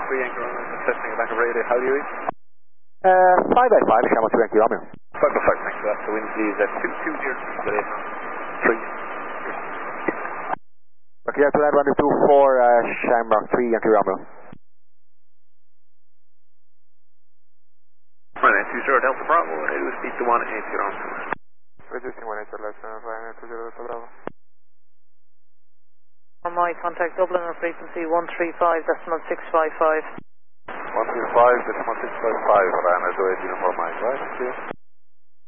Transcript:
3 Yankee Romeo, testing a back of radio, how do you read? 5 by 5, Shamrock 2 Yankee Romeo. 5 by 5, thanks for that. The wind is at 220, 3. Okay, to land rendezvous 24, Shamrock 3 Yankee Romeo. Right, 20 Delta Bravo, it was speed to 180 Romeo. Reducing 180 left, Ryanair 20 Delta Bravo. On my contact Dublin on frequency 135, decimal 655. 135, decimal 655, Ryanair 28 Uniform Mike, right? Thank you.